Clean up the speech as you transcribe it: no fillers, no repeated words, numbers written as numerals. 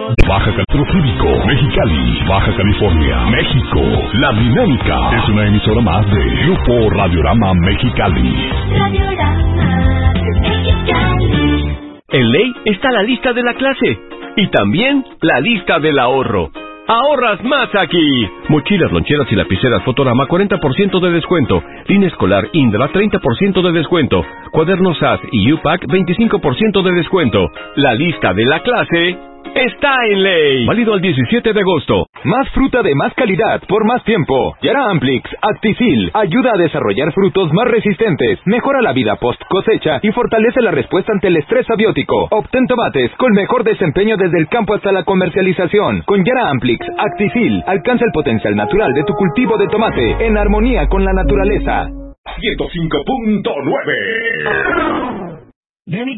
Baja California, Mexicali, Baja California, México. La Dinámica es una emisora más de Grupo Radiorama Mexicali. Radiorama Mexicali. En ley está la lista de la clase y también la lista del ahorro. ¡Ahorras más aquí! Mochilas, loncheras y lapiceras Fotorama 40% de descuento. Línea escolar Indra 30% de descuento. Cuadernos SAS y UPAC 25% de descuento. La lista de la clase está en ley. Válido al 17 de agosto. Más fruta de más calidad por más tiempo. Yara Amplix Acticil ayuda a desarrollar frutos más resistentes, mejora la vida post cosecha y fortalece la respuesta ante el estrés abiótico. Obtén tomates con mejor desempeño desde el campo hasta la comercialización. Con Yara Amplix Acticil alcanza el potencial natural de tu cultivo de tomate en armonía con la naturaleza. 105.9